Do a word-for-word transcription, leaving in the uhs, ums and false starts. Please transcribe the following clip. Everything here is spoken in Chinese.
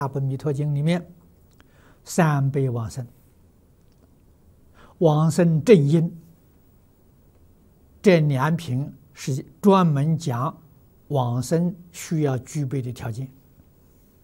大本弥陀经里面，三辈往生，往生正因这两品是专门讲往生需要具备的条件。